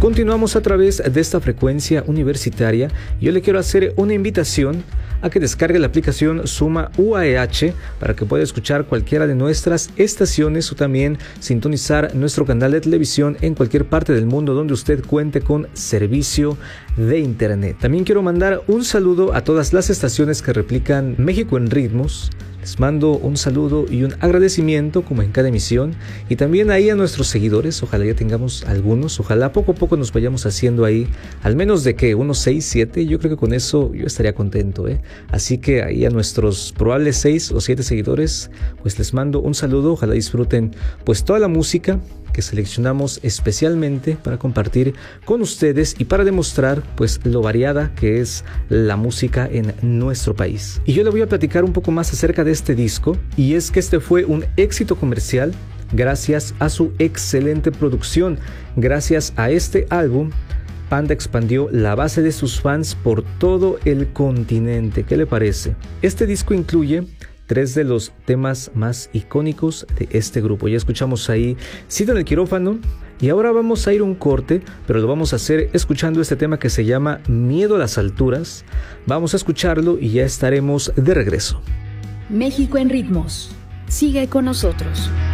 Continuamos a través de esta frecuencia universitaria. Yo le quiero hacer una invitación a que descargue la aplicación Suma UAEH para que pueda escuchar cualquiera de nuestras estaciones o también sintonizar nuestro canal de televisión en cualquier parte del mundo donde usted cuente con servicio de internet. También quiero mandar un saludo a todas las estaciones que replican México en Ritmos. Les mando un saludo y un agradecimiento como en cada emisión, y también ahí a nuestros seguidores. Ojalá ya tengamos algunos, ojalá poco a poco nos vayamos haciendo ahí, al menos de que unos 6, 7, yo creo que con eso yo estaría contento, Así que ahí a nuestros probables 6 o 7 seguidores, pues les mando un saludo. Ojalá disfruten pues toda la música que seleccionamos especialmente para compartir con ustedes y para demostrar pues lo variada que es la música en nuestro país. Y yo le voy a platicar un poco más acerca de este disco, y es que este fue un éxito comercial gracias a su excelente producción. Gracias a este álbum, Panda expandió la base de sus fans por todo el continente. ¿Qué le parece? Este disco incluye 3 de los temas más icónicos de este grupo. Ya escuchamos ahí Cita en el Quirófano, y ahora vamos a ir a un corte, pero lo vamos a hacer escuchando este tema que se llama Miedo a las Alturas. Vamos a escucharlo y ya estaremos de regreso. México en Ritmos. Sigue con nosotros.